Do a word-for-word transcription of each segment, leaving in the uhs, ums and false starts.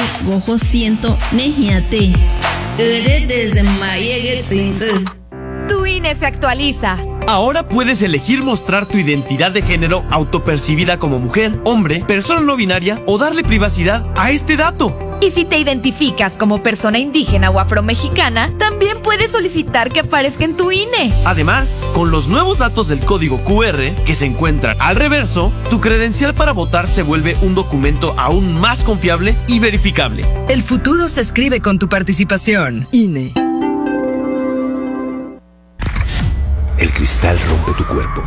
gojo siento nejiate. Desde mayegue tsinze. Tu I N E se actualiza. Ahora puedes elegir mostrar tu identidad de género autopercibida como mujer, hombre, persona no binaria o darle privacidad a este dato. Y si te identificas como persona indígena o afromexicana, también puedes solicitar que aparezca en tu I N E. Además, con los nuevos datos del código Q R que se encuentran al reverso, tu credencial para votar se vuelve un documento aún más confiable y verificable. El futuro se escribe con tu participación. I N E. El cristal rompe tu cuerpo,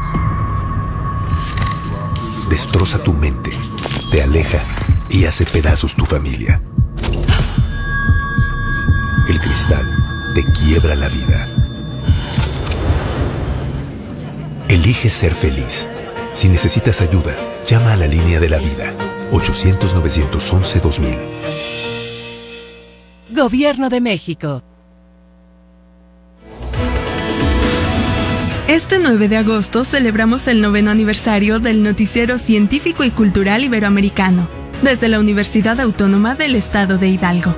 destroza tu mente, te aleja y hace pedazos tu familia. El cristal te quiebra la vida. Elige ser feliz. Si necesitas ayuda, llama a la línea de la vida. ochocientos, novecientos once, dos mil. Gobierno de México. Este nueve de agosto celebramos el noveno aniversario del Noticiero Científico y Cultural Iberoamericano, desde la Universidad Autónoma del Estado de Hidalgo.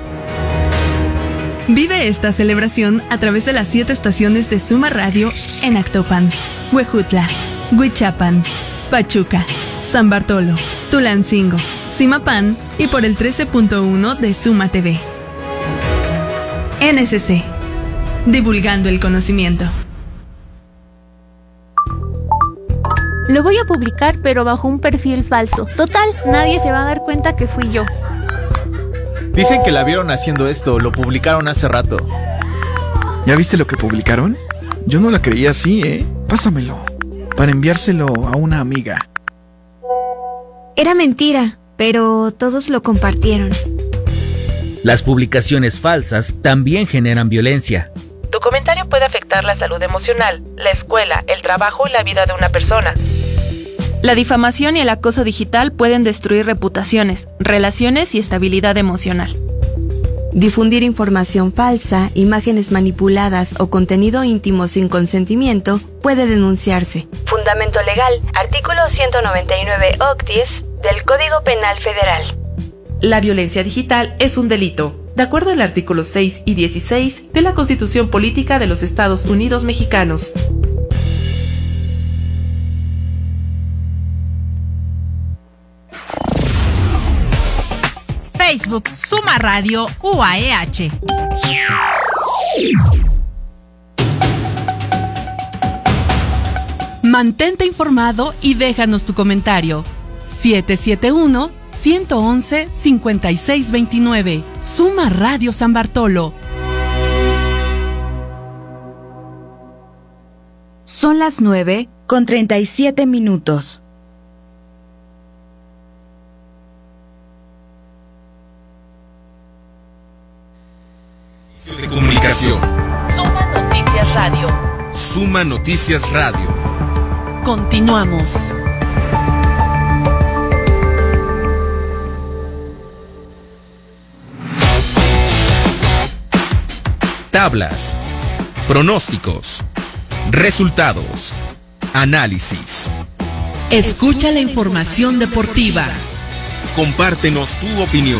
Vive esta celebración a través de las siete estaciones de Suma Radio en Actopan, Huejutla, Huichapan, Pachuca, San Bartolo, Tulancingo, Zimapán y por el trece punto uno de Suma T V. N S C. Divulgando el conocimiento. Lo voy a publicar, pero bajo un perfil falso. Total, nadie se va a dar cuenta que fui yo. Dicen que la vieron haciendo esto, lo publicaron hace rato. ¿Ya viste lo que publicaron? Yo no la creía así, ¿eh? Pásamelo, para enviárselo a una amiga. Era mentira, pero todos lo compartieron. Las publicaciones falsas también generan violencia. Tu comentario puede afectar la salud emocional, la escuela, el trabajo y la vida de una persona. La difamación y el acoso digital pueden destruir reputaciones, relaciones y estabilidad emocional. Difundir información falsa, imágenes manipuladas o contenido íntimo sin consentimiento puede denunciarse. Fundamento legal, artículo ciento noventa y nueve octies del Código Penal Federal. La violencia digital es un delito, de acuerdo al artículo seis y dieciséis de la Constitución Política de los Estados Unidos Mexicanos. Facebook Suma Radio U A E H. Mantente informado y déjanos tu comentario. siete siete uno, uno uno uno, cinco seis dos nueve. Suma Radio San Bartolo. Son las nueve con treinta y siete minutos. De comunicación. Suma Noticias Radio. Suma Noticias Radio. Continuamos. Tablas, pronósticos, resultados, análisis. Escucha la información deportiva. Compártenos tu opinión.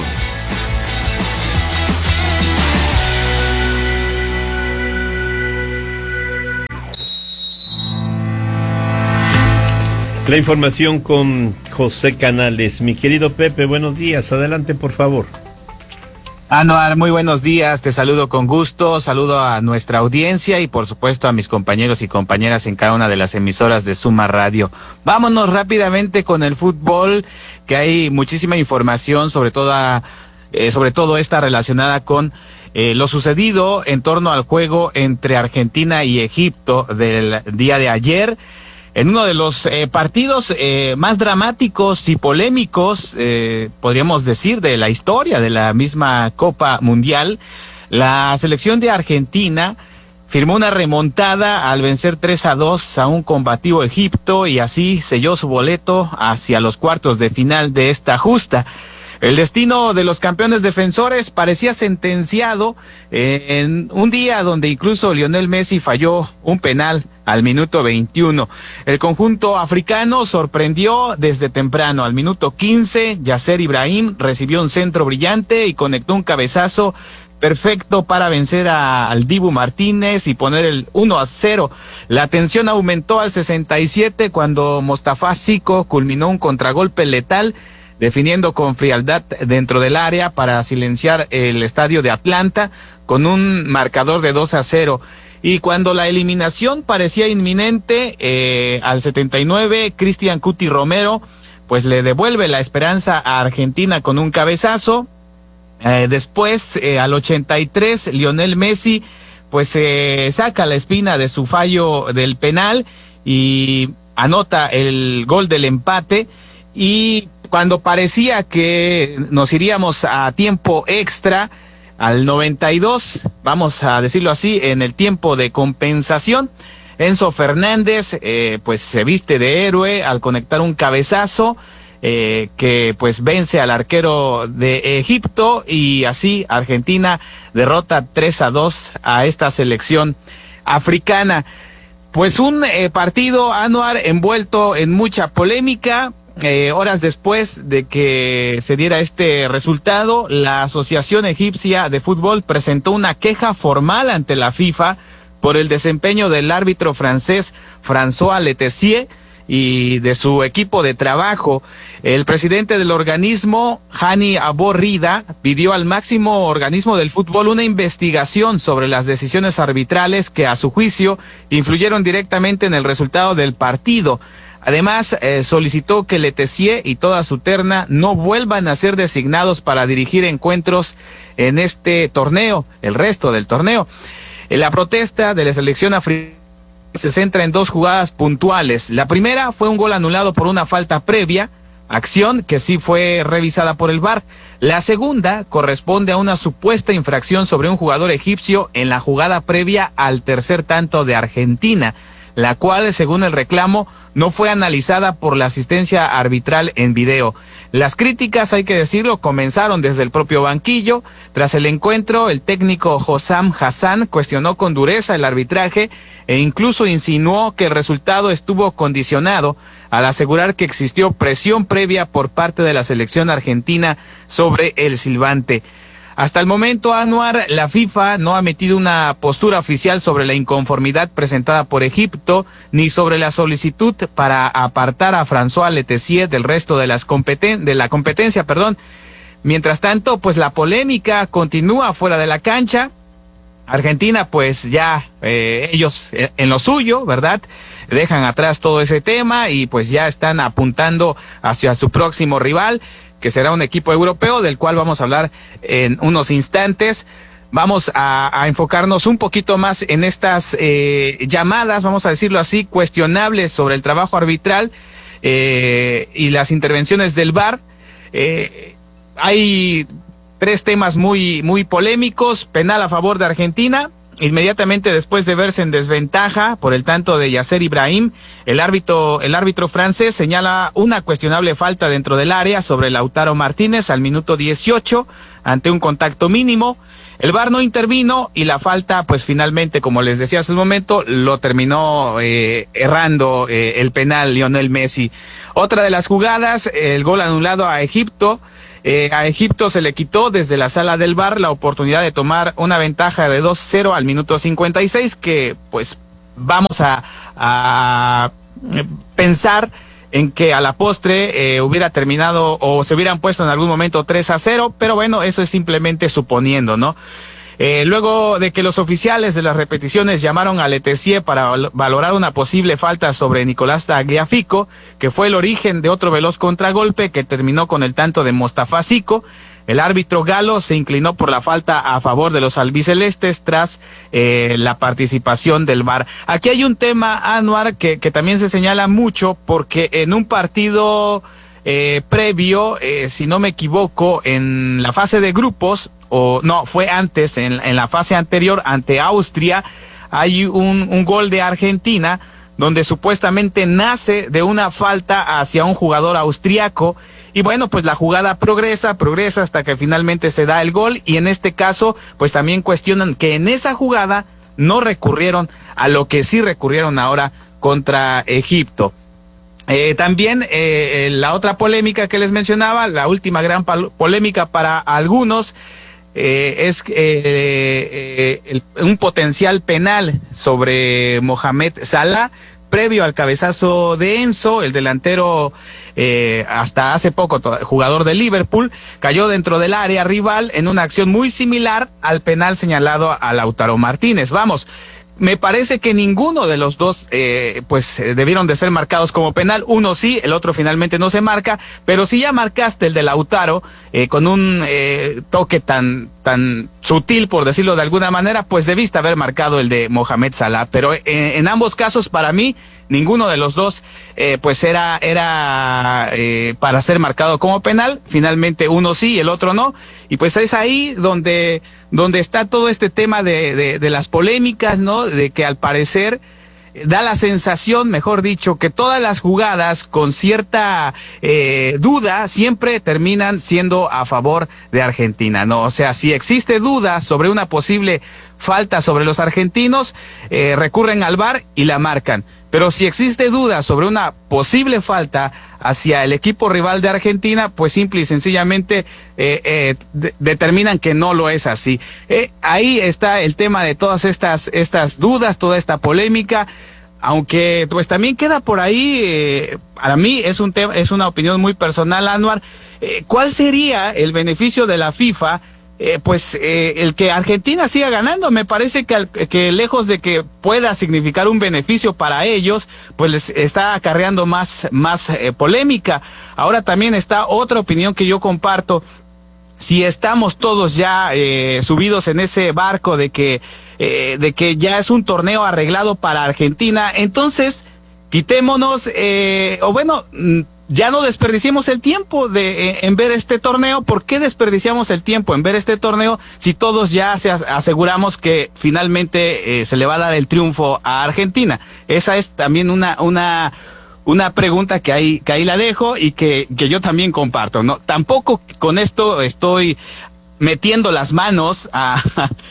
La información con José Canales. Mi querido Pepe, buenos días. Adelante, por favor. Anuar, muy buenos días. Te saludo con gusto. Saludo a nuestra audiencia y, por supuesto, a mis compañeros y compañeras en cada una de las emisoras de Suma Radio. Vámonos rápidamente con el fútbol, que hay muchísima información, sobre todo, eh, sobre todo esta relacionada con eh, lo sucedido en torno al juego entre Argentina y Egipto del día de ayer. En uno de los eh, partidos eh, más dramáticos y polémicos, eh, podríamos decir, de la historia de la misma Copa Mundial, la selección de Argentina firmó una remontada al vencer tres a dos a un combativo Egipto y así selló su boleto hacia los cuartos de final de esta justa. El destino de los campeones defensores parecía sentenciado en un día donde incluso Lionel Messi falló un penal al minuto veintiuno. El conjunto africano sorprendió desde temprano. Al minuto quince, Yasser Ibrahim recibió un centro brillante y conectó un cabezazo perfecto para vencer a, al Dibu Martínez y poner el uno a cero. La tensión aumentó al sesenta y siete cuando Mostafa Siko culminó un contragolpe letal, definiendo con frialdad dentro del área para silenciar el estadio de Atlanta con un marcador de dos a cero. Y cuando la eliminación parecía inminente, eh, al setenta y nueve, Cristian Cuti Romero pues le devuelve la esperanza a Argentina con un cabezazo. Eh, después, eh, al ochenta y tres, Lionel Messi pues eh, saca la espina de su fallo del penal y anota el gol del empate. Y cuando parecía que nos iríamos a tiempo extra, al noventa y dos, vamos a decirlo así, en el tiempo de compensación, Enzo Fernández eh, pues se viste de héroe al conectar un cabezazo eh, que pues vence al arquero de Egipto, y así Argentina derrota tres a dos a esta selección africana. Pues un eh, partido, Anuar, envuelto en mucha polémica. Eh, horas después de que se diera este resultado, la Asociación Egipcia de Fútbol presentó una queja formal ante la FIFA por el desempeño del árbitro francés François Letessier y de su equipo de trabajo. El presidente del organismo, Hani Abo Rida, pidió al máximo organismo del fútbol una investigación sobre las decisiones arbitrales que, a su juicio, influyeron directamente en el resultado del partido. Además, eh, solicitó que Letessier y toda su terna no vuelvan a ser designados para dirigir encuentros en este torneo, el resto del torneo. Eh, la protesta de la selección africana se centra en dos jugadas puntuales. La primera fue un gol anulado por una falta previa, acción que sí fue revisada por el V A R. La segunda corresponde a una supuesta infracción sobre un jugador egipcio en la jugada previa al tercer tanto de Argentina, la cual, según el reclamo, no fue analizada por la asistencia arbitral en video. Las críticas, hay que decirlo, comenzaron desde el propio banquillo. Tras el encuentro, el técnico Hossam Hassan cuestionó con dureza el arbitraje e incluso insinuó que el resultado estuvo condicionado al asegurar que existió presión previa por parte de la selección argentina sobre el silbante. Hasta el momento, Anuar, la FIFA no ha emitido una postura oficial sobre la inconformidad presentada por Egipto, ni sobre la solicitud para apartar a François Letessier del resto de las competen- de la competencia, perdón. Mientras tanto, pues la polémica continúa fuera de la cancha. Argentina, pues ya eh, ellos eh, en lo suyo, ¿verdad? Dejan atrás todo ese tema y pues ya están apuntando hacia su próximo rival, que será un equipo europeo, del cual vamos a hablar en unos instantes. Vamos a, a enfocarnos un poquito más en estas eh, llamadas, vamos a decirlo así, cuestionables sobre el trabajo arbitral eh, y las intervenciones del V A R. Eh, hay tres temas muy, muy polémicos: penal a favor de Argentina. Inmediatamente después de verse en desventaja por el tanto de Yasser Ibrahim, el árbitro, el árbitro francés señala una cuestionable falta dentro del área sobre Lautaro Martínez al minuto dieciocho ante un contacto mínimo. El V A R no intervino y la falta, pues finalmente, como les decía hace un momento, lo terminó eh, errando eh, el penal Lionel Messi. Otra de las jugadas, el gol anulado a Egipto. Eh, a Egipto se le quitó desde la sala del V A R la oportunidad de tomar una ventaja de dos cero al minuto cincuenta y seis, que pues vamos a, a pensar en que a la postre eh, hubiera terminado o se hubieran puesto en algún momento tres a cero, pero bueno, eso es simplemente suponiendo, ¿no? Eh, luego de que los oficiales de las repeticiones llamaron a Letessier para val- valorar una posible falta sobre Nicolás Tagliafico, que fue el origen de otro veloz contragolpe que terminó con el tanto de Mostafa Siko, el árbitro galo se inclinó por la falta a favor de los albicelestes tras eh, la participación del V A R. Aquí hay un tema, Anuar, que, que también se señala mucho, porque en un partido eh, previo, eh, si no me equivoco, en la fase de grupos, o no, fue antes, en, en la fase anterior ante Austria, hay un, un gol de Argentina donde supuestamente nace de una falta hacia un jugador austriaco y bueno, pues la jugada progresa, progresa hasta que finalmente se da el gol, y en este caso, pues también cuestionan que en esa jugada no recurrieron a lo que sí recurrieron ahora contra Egipto. Eh, también eh, la otra polémica que les mencionaba, la última gran polémica para algunos, eh, es eh, eh, el, un potencial penal sobre Mohamed Salah, previo al cabezazo de Enzo, el delantero eh, hasta hace poco jugador de Liverpool, cayó dentro del área rival en una acción muy similar al penal señalado a Lautaro Martínez. Vamos, me parece que ninguno de los dos eh, pues eh, debieron de ser marcados como penal. Uno sí, el otro finalmente no se marca, pero si ya marcaste el de Lautaro eh, con un eh, toque tan tan sutil, por decirlo de alguna manera, pues debiste haber marcado el de Mohamed Salah. Pero eh, en ambos casos, para mí, ninguno de los dos eh, pues era era eh, para ser marcado como penal. Finalmente uno sí, el otro no, y pues es ahí donde donde está todo este tema de, de, de las polémicas, ¿no? De que al parecer da la sensación, mejor dicho, que todas las jugadas con cierta eh, duda siempre terminan siendo a favor de Argentina, ¿no? O sea, si existe duda sobre una posible falta sobre los argentinos, eh, recurren al V A R y la marcan. Pero si existe duda sobre una posible falta hacia el equipo rival de Argentina, pues simple y sencillamente eh, eh, de, determinan que no lo es así. Eh, ahí está el tema de todas estas estas dudas, toda esta polémica, aunque pues también queda por ahí, eh, para mí es un tema, es una opinión muy personal, Anwar, eh, ¿cuál sería el beneficio de la FIFA? Eh, pues eh, el que Argentina siga ganando. Me parece que, al, que lejos de que pueda significar un beneficio para ellos, pues les está acarreando más, más eh, polémica. Ahora también está otra opinión que yo comparto. Si estamos todos ya eh, subidos en ese barco de que, eh, de que ya es un torneo arreglado para Argentina, entonces quitémonos, eh, o bueno, ya no desperdiciemos el tiempo de eh, en ver este torneo. ¿Por qué desperdiciamos el tiempo en ver este torneo si todos ya se as aseguramos que finalmente eh, se le va a dar el triunfo a Argentina? Esa es también una una una pregunta que ahí que ahí la dejo y que que yo también comparto, ¿no? Tampoco con esto estoy metiendo las manos a,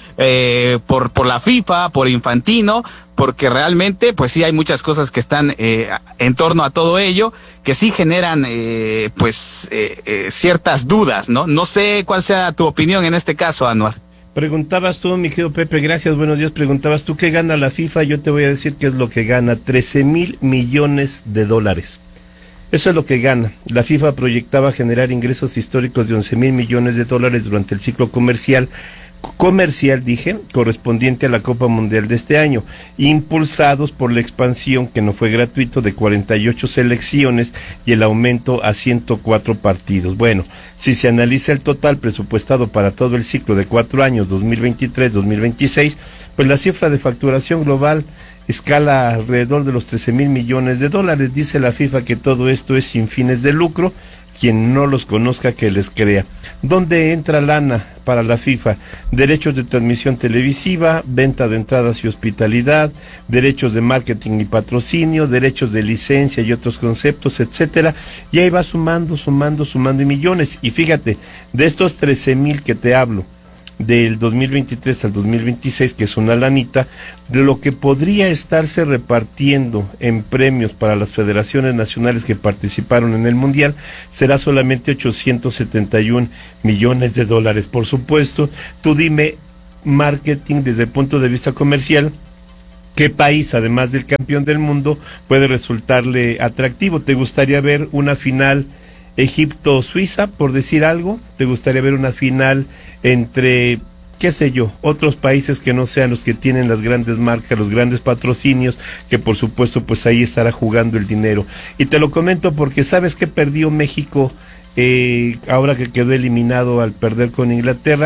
eh, por por la FIFA, por Infantino, porque realmente pues sí hay muchas cosas que están eh, en torno a todo ello que sí generan eh, pues eh, eh, ciertas dudas, ¿no? No sé cuál sea tu opinión en este caso, Anwar. Preguntabas tú, mi querido Pepe, gracias, buenos días, preguntabas tú qué gana la FIFA. Yo te voy a decir qué es lo que gana: trece mil millones de dólares. Eso es lo que gana. La FIFA proyectaba generar ingresos históricos de once mil millones de dólares durante el ciclo comercial, comercial dije, correspondiente a la Copa Mundial de este año, impulsados por la expansión, que no fue gratuito, de cuarenta y ocho selecciones y el aumento a ciento cuatro partidos. Bueno, si se analiza el total presupuestado para todo el ciclo de cuatro años, dos mil veintitrés dos mil veintiséis, pues la cifra de facturación global escala alrededor de los trece mil millones de dólares. Dice la FIFA que todo esto es sin fines de lucro. Quien no los conozca, que les crea. ¿Dónde entra lana para la FIFA? Derechos de transmisión televisiva, venta de entradas y hospitalidad, derechos de marketing y patrocinio, derechos de licencia y otros conceptos, etcétera. Y ahí va sumando, sumando, sumando y millones. Y fíjate, de estos trece mil que te hablo, del dos mil veintitrés al dos mil veintiséis, que es una lanita, de lo que podría estarse repartiendo en premios para las federaciones nacionales que participaron en el Mundial, será solamente ochocientos setenta y un millones de dólares. Por supuesto, tú dime, marketing desde el punto de vista comercial, ¿qué país, además del campeón del mundo, puede resultarle atractivo? ¿Te gustaría ver una final Egipto-Suiza, por decir algo? ¿Te gustaría ver una final entre, qué sé yo, otros países que no sean los que tienen las grandes marcas, los grandes patrocinios, que por supuesto pues ahí estará jugando el dinero? Y te lo comento porque ¿sabes qué perdió México eh, ahora que quedó eliminado al perder con Inglaterra?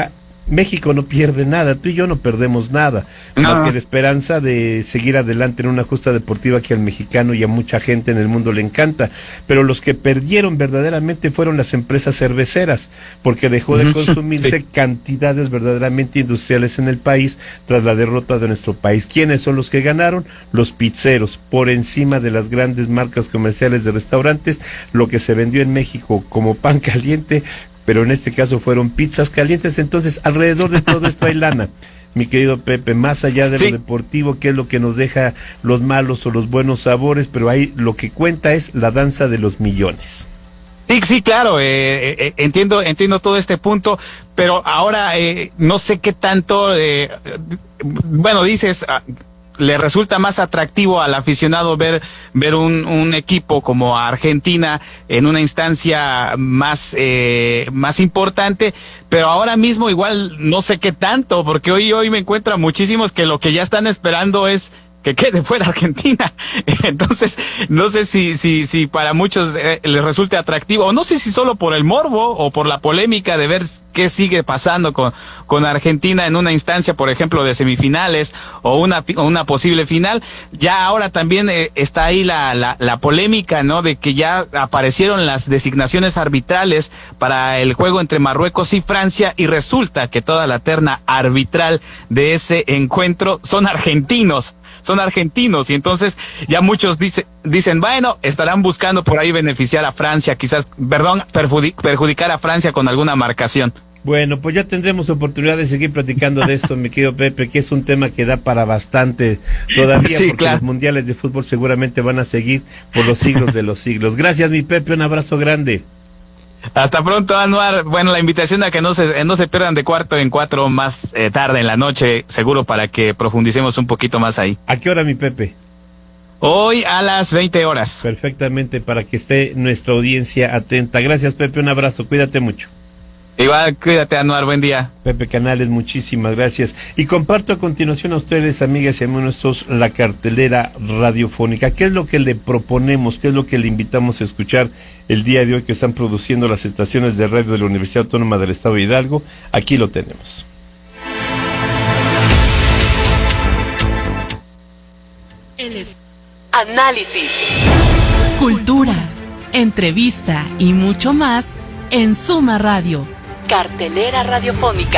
México no pierde nada, tú y yo no perdemos nada, no. más que la esperanza de seguir adelante en una justa deportiva que al mexicano y a mucha gente en el mundo le encanta, pero los que perdieron verdaderamente fueron las empresas cerveceras, porque dejó de consumirse sí. cantidades verdaderamente industriales en el país tras la derrota de nuestro país. ¿Quiénes son los que ganaron? Los pizzeros, por encima de las grandes marcas comerciales de restaurantes, lo que se vendió en México como pan caliente, pero en este caso fueron pizzas calientes. Entonces, alrededor de todo esto hay lana, mi querido Pepe, más allá de sí. lo deportivo, que es lo que nos deja los malos o los buenos sabores, pero ahí lo que cuenta es la danza de los millones. Sí, sí, claro, eh, eh, entiendo, entiendo todo este punto, pero ahora eh, no sé qué tanto, eh, bueno, dices... le resulta más atractivo al aficionado ver ver un, un equipo como Argentina en una instancia más eh, más importante, pero ahora mismo igual no sé qué tanto, porque hoy hoy me encuentro a muchísimos que lo que ya están esperando es que quede fuera Argentina. Entonces, no sé si si si para muchos eh, les resulte atractivo, o no sé si solo por el morbo o por la polémica de ver qué sigue pasando con con Argentina en una instancia, por ejemplo, de semifinales o una o una posible final. Ya ahora también eh, está ahí la, la la polémica, ¿no?, de que ya aparecieron las designaciones arbitrales para el juego entre Marruecos y Francia, y resulta que toda la terna arbitral de ese encuentro son argentinos. Son argentinos, y entonces ya muchos dice, dicen, bueno, estarán buscando por ahí beneficiar a Francia, quizás, perdón, perjudic, perjudicar a Francia con alguna marcación. Bueno, pues ya tendremos oportunidad de seguir platicando de esto, mi querido Pepe, que es un tema que da para bastante todavía, sí, porque claro. los mundiales de fútbol seguramente van a seguir por los siglos de los siglos. Gracias, mi Pepe, un abrazo grande. Hasta pronto, Anuar. Bueno, la invitación a que no se no se pierdan de cuarto en cuatro más eh, tarde en la noche, seguro, para que profundicemos un poquito más ahí. ¿A qué hora, mi Pepe? Hoy a las veinte horas. Perfectamente, para que esté nuestra audiencia atenta. Gracias, Pepe, un abrazo, cuídate mucho. Igual, cuídate, Anuar, buen día. Pepe Canales, muchísimas gracias. Y comparto a continuación a ustedes, amigas y amigos nuestros, la cartelera radiofónica. ¿Qué es lo que le proponemos? ¿Qué es lo que le invitamos a escuchar el día de hoy que están produciendo las estaciones de radio de la Universidad Autónoma del Estado de Hidalgo? Aquí lo tenemos. El es- Análisis. Cultura, entrevista y mucho más en Suma Radio. Cartelera radiofónica.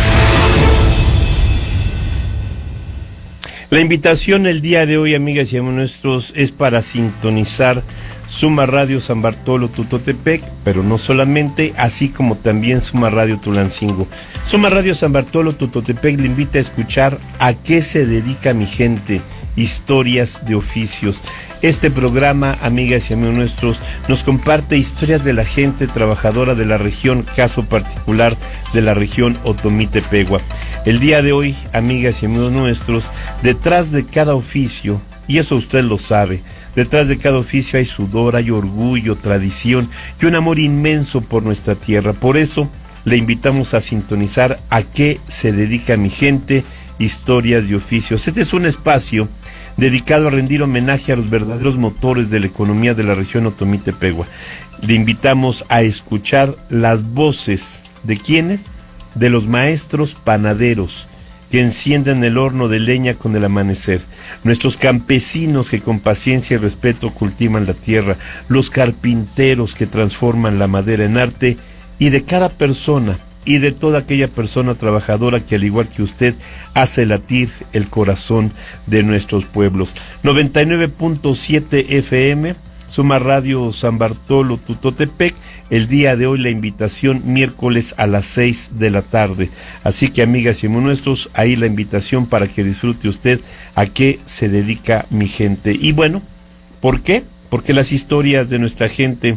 La invitación el día de hoy, amigas y amigos nuestros, es para sintonizar Suma Radio San Bartolo Tutotepec, pero no solamente, así como también Suma Radio Tulancingo. Suma Radio San Bartolo Tutotepec le invita a escuchar A qué se dedica mi gente, historias de oficios. Este programa, amigas y amigos nuestros, nos comparte historias de la gente trabajadora de la región, caso particular de la región Otomí-Tepegua. El día de hoy, amigas y amigos nuestros, detrás de cada oficio, y eso usted lo sabe, detrás de cada oficio hay sudor, hay orgullo, tradición y un amor inmenso por nuestra tierra. Por eso, le invitamos a sintonizar A qué se dedica mi gente, historias de oficios. Este es un espacio dedicado a rendir homenaje a los verdaderos motores de la economía de la región Otomí-Tepegua. Le invitamos a escuchar las voces de ¿quiénes? De los maestros panaderos que encienden el horno de leña con el amanecer, nuestros campesinos que con paciencia y respeto cultivan la tierra, los carpinteros que transforman la madera en arte, y de cada persona y de toda aquella persona trabajadora que, al igual que usted, hace latir el corazón de nuestros pueblos. noventa y nueve punto siete F M, Suma Radio San Bartolo Tutotepec. El día de hoy la invitación miércoles a las seis de la tarde. Así que, amigas y amigos nuestros, ahí la invitación para que disfrute usted a qué se dedica mi gente. Y bueno, ¿por qué? Porque las historias de nuestra gente,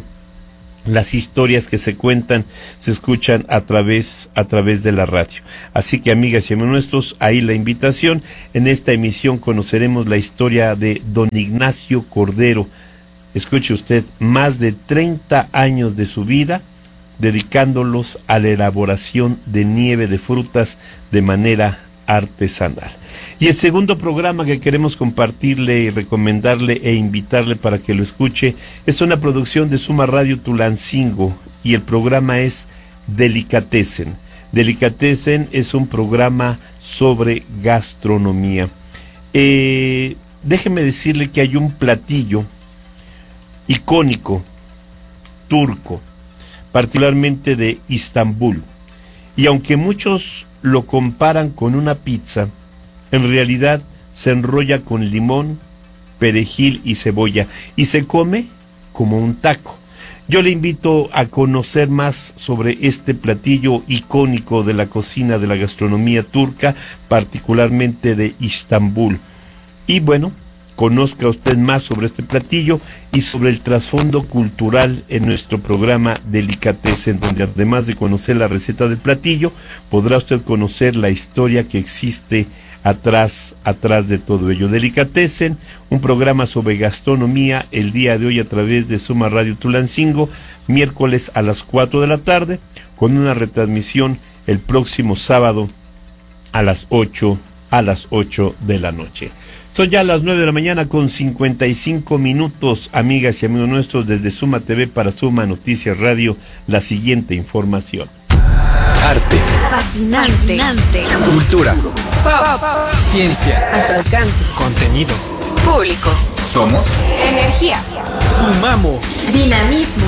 las historias que se cuentan, se escuchan a través, a través de la radio. Así que, amigas y amigos nuestros, ahí la invitación. En esta emisión conoceremos la historia de don Ignacio Cordero. Escuche usted, más de treinta años de su vida dedicándolos a la elaboración de nieve de frutas de manera artesanal. Y el segundo programa que queremos compartirle y recomendarle e invitarle para que lo escuche es una producción de Suma Radio Tulancingo, y el programa es Delicatessen. Delicatessen es un programa sobre gastronomía. Eh, déjeme decirle que hay un platillo icónico, turco, particularmente de Istambul, y aunque muchos lo comparan con una pizza, en realidad se enrolla con limón, perejil y cebolla, y se come como un taco. Yo le invito a conocer más sobre este platillo icónico de la cocina de la gastronomía turca, particularmente de Istambul. Y bueno, conozca usted más sobre este platillo y sobre el trasfondo cultural en nuestro programa Delicatessen, donde además de conocer la receta del platillo, podrá usted conocer la historia que existe atrás, atrás de todo ello. Delicatessen, un programa sobre gastronomía, el día de hoy a través de Suma Radio Tulancingo, miércoles a las cuatro de la tarde, con una retransmisión el próximo sábado a las ocho, a las ocho de la noche. Son ya las nueve de la mañana con cincuenta y cinco minutos, amigas y amigos nuestros, desde Suma T V para Suma Noticias Radio, la siguiente información. Arte. Fascinante. Fascinante. Cultura. Pop. Ciencia. A tu alcance. Contenido. Público. Somos Energía. Sumamos. Dinamismo.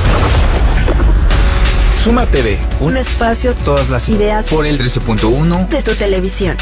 Suma T V. Un espacio, Todas las ideas por el trece punto uno de tu televisión.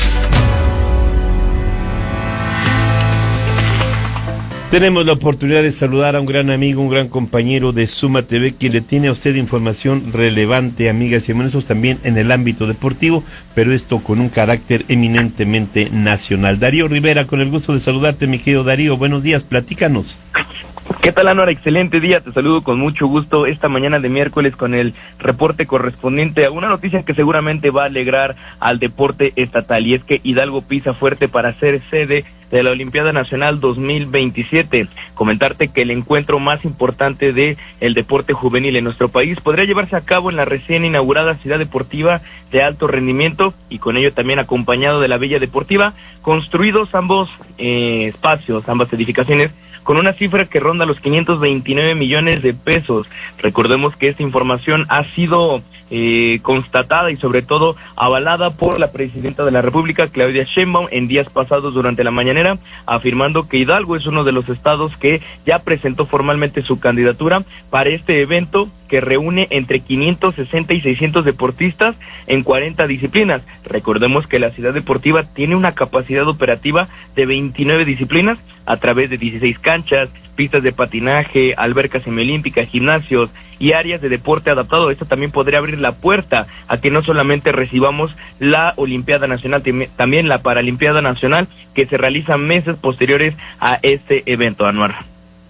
Tenemos la oportunidad de saludar a un gran amigo, un gran compañero de Suma T V, quien le tiene a usted información relevante, amigas y amigos, también en el ámbito deportivo, pero esto con un carácter eminentemente nacional. Darío Rivera, con el gusto de saludarte, mi querido Darío. Buenos días, platícanos. ¿Qué tal, Anuar? Excelente día, te saludo con mucho gusto esta mañana de miércoles con el reporte correspondiente a una noticia que seguramente va a alegrar al deporte estatal, y es que Hidalgo pisa fuerte para ser sede de la Olimpiada Nacional dos mil veintisiete. Comentarte que el encuentro más importante de el deporte juvenil en nuestro país podría llevarse a cabo en la recién inaugurada Ciudad Deportiva de Alto Rendimiento, y con ello también acompañado de la Villa Deportiva, construidos ambos eh, espacios, ambas edificaciones, con una cifra que ronda los quinientos veintinueve millones de pesos. Recordemos que esta información ha sido eh, constatada y sobre todo avalada por la presidenta de la República, Claudia Sheinbaum, en días pasados durante la mañanera, afirmando que Hidalgo es uno de los estados que ya presentó formalmente su candidatura para este evento que reúne entre quinientos sesenta y seiscientos deportistas en cuarenta disciplinas. Recordemos que la Ciudad Deportiva tiene una capacidad operativa de veintinueve disciplinas a través de dieciséis canchas, pistas de patinaje, albercas semiolímpicas, gimnasios y áreas de deporte adaptado. Esto también podría abrir la puerta a que no solamente recibamos la Olimpiada Nacional, también la Paralimpiada Nacional, que se realiza meses posteriores a este evento, Anuar.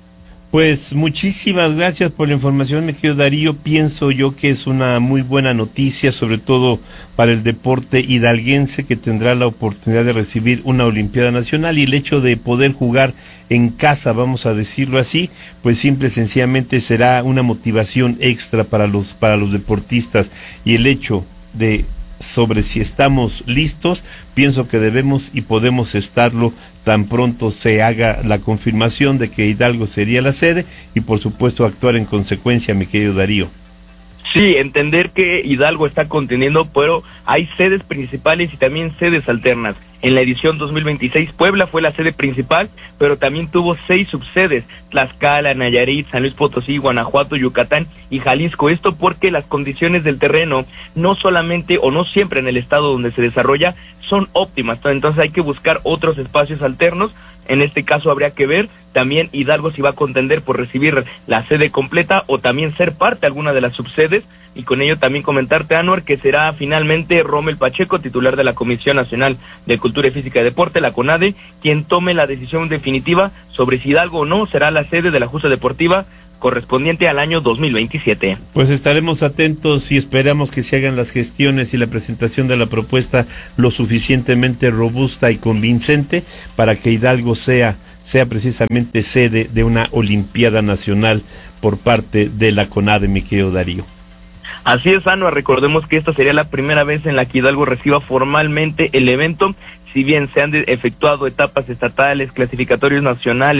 Pues muchísimas gracias por la información, mi querido Darío. Pienso yo que es una muy buena noticia, sobre todo para el deporte hidalguense, que tendrá la oportunidad de recibir una Olimpiada Nacional, y el hecho de poder jugar en casa, vamos a decirlo así, pues simple y sencillamente será una motivación extra para los, para los deportistas, y el hecho de sobre si estamos listos, pienso que debemos y podemos estarlo tan pronto se haga la confirmación de que Hidalgo sería la sede, y por supuesto actuar en consecuencia, mi querido Darío. Sí, entender que Hidalgo está contendiendo, pero hay sedes principales y también sedes alternas. En la edición dos mil veintiséis, Puebla fue la sede principal, pero también tuvo seis subsedes: Tlaxcala, Nayarit, San Luis Potosí, Guanajuato, Yucatán y Jalisco. Esto porque las condiciones del terreno, no solamente o no siempre en el estado donde se desarrolla, son óptimas. Entonces hay que buscar otros espacios alternos. En este caso habría que ver también Hidalgo si va a contender por recibir la sede completa o también ser parte de alguna de las subsedes, y con ello también comentarte, Anuar, que será finalmente Rommel Pacheco, titular de la Comisión Nacional de Cultura Física y Deporte, la CONADE, quien tome la decisión definitiva sobre si Hidalgo o no será la sede de la justa deportiva correspondiente al año dos mil veintisiete. Pues estaremos atentos y esperamos que se hagan las gestiones y la presentación de la propuesta lo suficientemente robusta y convincente para que Hidalgo sea, sea precisamente sede de una Olimpiada Nacional por parte de la CONADE, mi querido Darío. Así es, Anuar, recordemos que esta sería la primera vez en la que Hidalgo reciba formalmente el evento. Si bien se han efectuado etapas estatales, clasificatorios nacionales,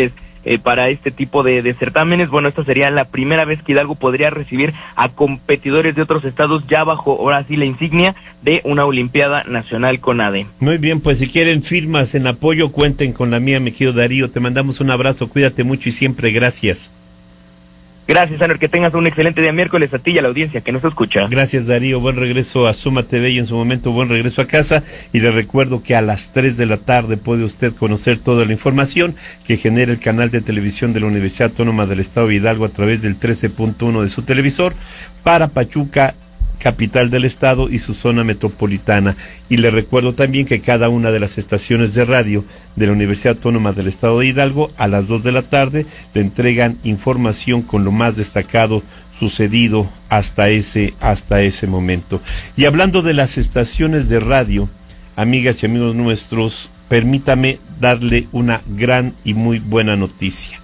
eh, para este tipo de, de certámenes. Bueno, esta sería la primera vez que Hidalgo podría recibir a competidores de otros estados ya bajo, ahora sí, la insignia de una Olimpiada Nacional CONADE. Muy bien, pues si quieren firmas en apoyo, cuenten con la mía, mi querido Darío. Te mandamos un abrazo, cuídate mucho y siempre gracias. Gracias, Anuar, que tengas un excelente día miércoles a ti y a la audiencia que nos escucha. Gracias, Darío, buen regreso a Suma T V y en su momento buen regreso a casa, y le recuerdo que a las tres de la tarde puede usted conocer toda la información que genera el canal de televisión de la Universidad Autónoma del Estado de Hidalgo a través del trece punto uno de su televisor para Pachuca, capital del estado y su zona metropolitana. Y le recuerdo también que cada una de las estaciones de radio de la Universidad Autónoma del Estado de Hidalgo a las dos de la tarde le entregan información con lo más destacado sucedido hasta ese hasta ese momento. Y hablando de las estaciones de radio, amigas y amigos nuestros, permítame darle una gran y muy buena noticia.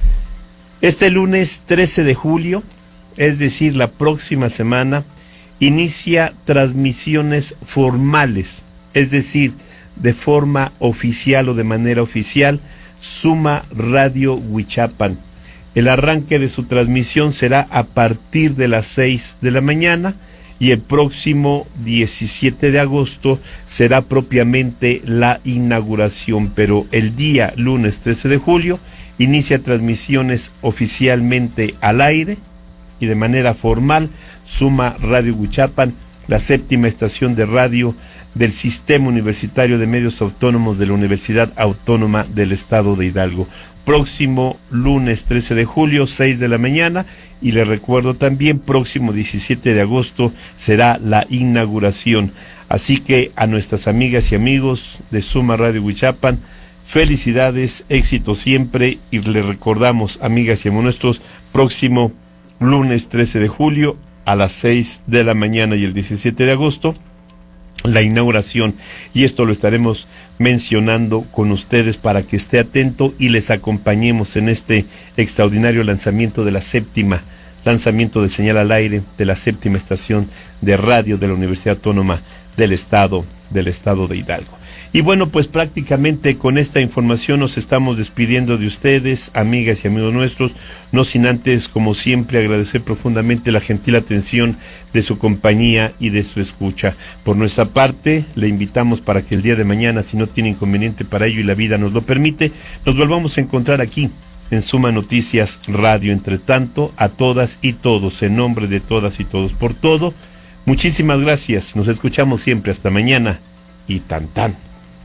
Este lunes trece de julio, es decir, la próxima semana, inicia transmisiones formales, es decir, de forma oficial o de manera oficial, Suma Radio Huichapan. El arranque de su transmisión será a partir de las seis de la mañana y el próximo diecisiete de agosto será propiamente la inauguración, pero el día lunes trece de julio inicia transmisiones oficialmente al aire y de manera formal Suma Radio Huichapan, la séptima estación de radio del Sistema Universitario de Medios Autónomos de la Universidad Autónoma del Estado de Hidalgo. Próximo lunes trece de julio, seis de la mañana, y le recuerdo también, próximo diecisiete de agosto será la inauguración. Así que a nuestras amigas y amigos de Suma Radio Huichapan, felicidades, éxito siempre, y le recordamos, amigas y amigos nuestros, próximo lunes trece de julio a las seis de la mañana y el diecisiete de agosto la inauguración, y esto lo estaremos mencionando con ustedes para que esté atento y les acompañemos en este extraordinario lanzamiento de la séptima, lanzamiento de señal al aire de la séptima estación de radio de la Universidad Autónoma del Estado, del Estado de Hidalgo. Y bueno, pues prácticamente con esta información nos estamos despidiendo de ustedes, amigas y amigos nuestros, no sin antes, como siempre, agradecer profundamente la gentil atención de su compañía y de su escucha. Por nuestra parte, le invitamos para que el día de mañana, si no tiene inconveniente para ello y la vida nos lo permite, nos volvamos a encontrar aquí en Suma Noticias Radio. Entre tanto, a todas y todos, en nombre de todas y todos, por todo, muchísimas gracias. Nos escuchamos siempre. Hasta mañana y tan tan.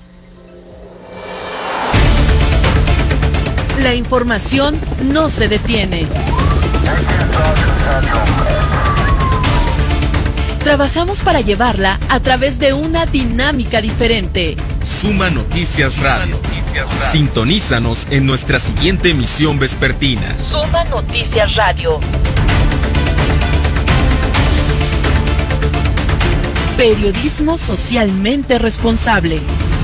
La información no se detiene. Trabajamos para llevarla a través de una dinámica diferente. Suma Noticias Radio. Sintonízanos en nuestra siguiente emisión vespertina. Suma Noticias Radio. Periodismo socialmente responsable.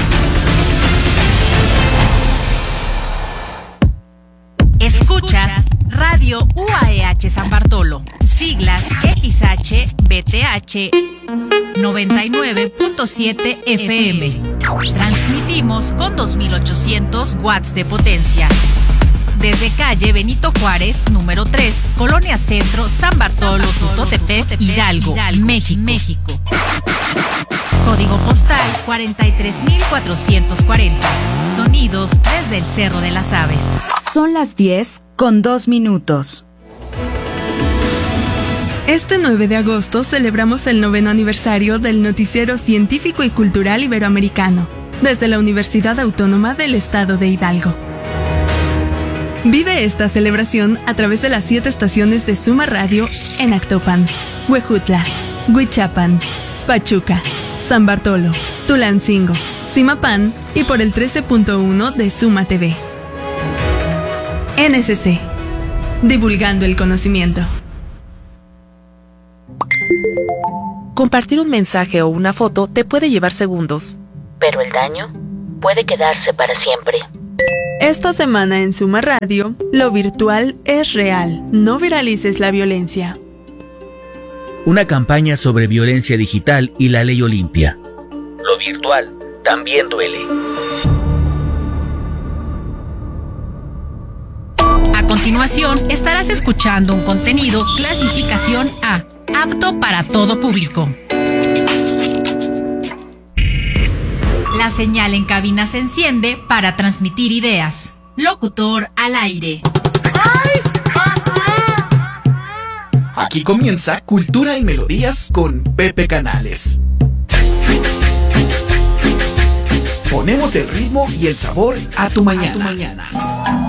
Escuchas Radio U A E H San Bartolo, siglas X H B T H noventa y nueve punto siete F M. Transmitimos con dos mil ochocientos watts de potencia. Desde calle Benito Juárez, número tres, Colonia Centro, San Bartolo, Tutotepec, Hidalgo, México. México. Código postal cuarenta y tres mil cuatrocientos cuarenta. Sonidos desde el Cerro de las Aves. Son las diez con dos minutos. Este nueve de agosto celebramos el noveno aniversario del Noticiero Científico y Cultural Iberoamericano, desde la Universidad Autónoma del Estado de Hidalgo. Vive esta celebración a través de las siete estaciones de Suma Radio en Actopan, Huejutla, Huichapan, Pachuca, San Bartolo, Tulancingo, Zimapán y por el trece punto uno de Suma T V. N S C, divulgando el conocimiento. Compartir un mensaje o una foto te puede llevar segundos, pero el daño puede quedarse para siempre. Esta semana en Suma Radio, lo virtual es real. No viralices la violencia. Una campaña sobre violencia digital y la ley Olimpia. Lo virtual también duele. continuación estarás escuchando un contenido clasificación A, apto para todo público. La señal en cabina se enciende para transmitir ideas. Locutor al aire. Aquí comienza Cultura y Melodías con Pepe Canales. Ponemos el ritmo y el sabor a tu mañana. A tu mañana.